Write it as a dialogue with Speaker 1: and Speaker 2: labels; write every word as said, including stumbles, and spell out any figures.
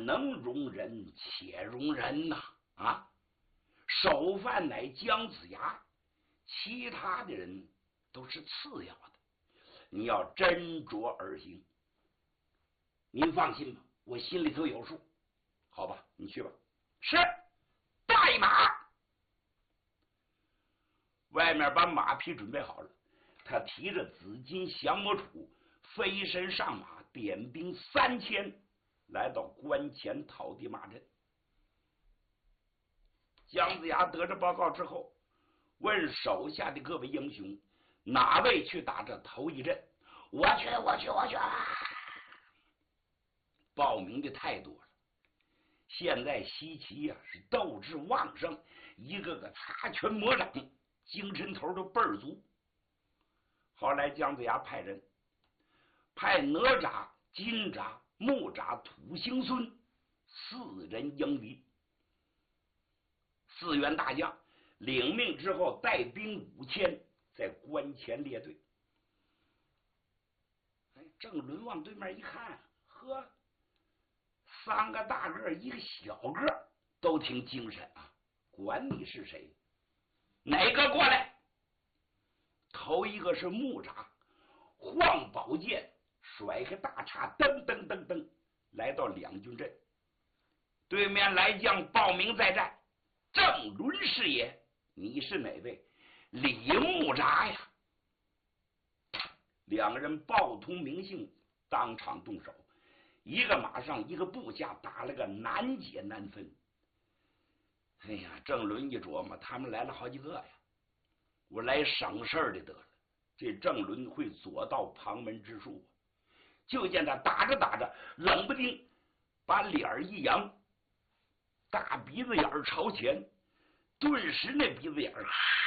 Speaker 1: 饭能容人，且容人呐！啊，首犯乃姜子牙，其他的人都是次要的。你要斟酌而行。您放心吧，我心里头有数。好吧，你去吧。是，带马。外面把马匹准备好了，他提着紫金降魔杵，飞身上马，点兵三千，来到关前讨地骂阵。姜子牙得着报告之后，问手下的各位英雄，哪位去打这头一阵？我去，我去，我去。报名的太多了。现在西岐呀、啊、是斗志旺盛，一个个擦拳魔掌，精神头都倍儿足。后来姜子牙派人派哪吒、金吒、木吒、土行孙四人迎敌。四员大将领命之后，带兵五千，在关前列队。哎，郑伦往对面一看，呵，三个大个一个小个，都挺精神啊！管你是谁，哪个过来？头一个是木吒，晃宝剑，甩个大叉，噔噔噔噔，来到两军阵。对面来将报名在战，郑伦是也。你是哪位？李木吒呀！两个人报通名姓，当场动手。一个马上，一个部下，打了个难解难分。哎呀，郑伦一琢磨，他们来了好几个呀，我来省事儿的得了。这郑伦会左道旁门之术，就见他打着打着，冷不丁把脸一扬，大鼻子眼儿朝前，顿时那鼻子眼儿